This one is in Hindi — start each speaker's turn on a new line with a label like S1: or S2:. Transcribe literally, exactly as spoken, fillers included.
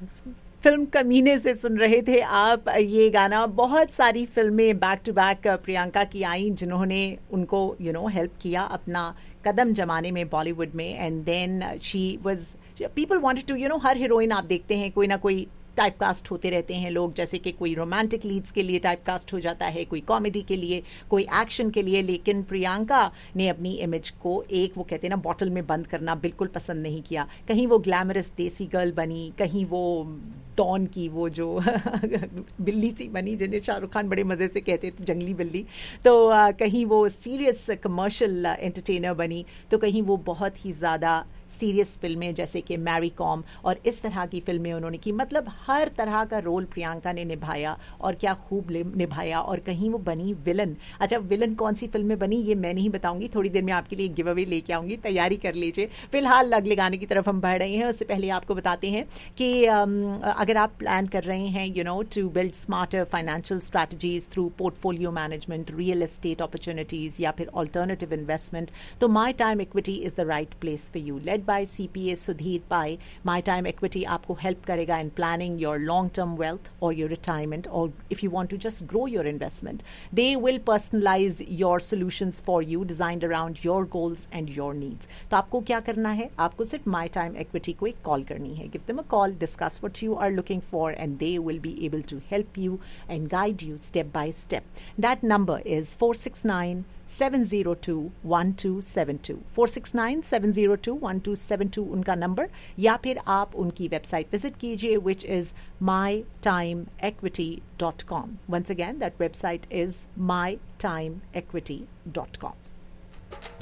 S1: फिल्म कमीने से सुन रहे थे आप ये गाना। बहुत सारी फिल्में बैक टू बैक प्रियंका की आई जिन्होंने उनको यू नो हेल्प किया अपना कदम जमाने में बॉलीवुड में। And then she was, people wanted to you know, her heroine आप देखते हैं कोई ना कोई टाइप कास्ट होते रहते हैं लोग, जैसे कि कोई रोमांटिक लीड्स के लिए टाइप कास्ट हो जाता है, कोई कॉमेडी के लिए, कोई एक्शन के लिए। लेकिन प्रियंका ने अपनी इमेज को एक, वो कहते हैं ना, बॉटल में बंद करना बिल्कुल पसंद नहीं किया। कहीं वो ग्लैमरस देसी गर्ल बनी, कहीं वो डॉन की वो जो बिल्ली सी बनी जिन्हें शाहरुख खान बड़े मज़े से कहते थे जंगली बिल्ली, तो uh, कहीं वो सीरियस कमर्शियल एंटरटेनर बनी, तो कहीं वो बहुत ही ज़्यादा सीरियस फिल्में जैसे कि मैरी कॉम और इस तरह की फिल्में उन्होंने की। मतलब हर तरह का रोल प्रियंका ने निभाया और क्या खूब निभाया। और कहीं वो बनी विलन। अच्छा, विलन कौन सी फिल्म में बनी ये मैं नहीं बताऊंगी, थोड़ी देर में आपके लिए गिव अवे लेके आऊंगी, तैयारी कर लीजिए। फिलहाल अगले गाने की तरफ हम बढ़ रहे हैं। उससे पहले आपको बताते हैं कि अगर आप प्लान कर रहे हैं you know to build smarter financial strategies through portfolio management, real estate opportunities या फिर ऑल्टरनेटिव इन्वेस्टमेंट, तो my time equity is the right place for you. Lead by C P A Sudhir Pai, My Time Equity आपको help करेगा in planning your long-term wealth or your retirement, or if you want to just grow your investment. They will personalize your solutions for you, designed around your goals and your needs. तो आपको क्या करना है? आपको सिर्फ My Time Equity को एक कॉल करनी है. Give them a call, discuss what you are looking for, and they will be able to help you and guide you step by step. That number is four six nine seven zero two one two seven two four six nine seven zero two one two seven two उनका नंबर, या फिर आप उनकी वेबसाइट विजिट कीजिए which is my time equity dot com. Once again, that website is my time equity dot com.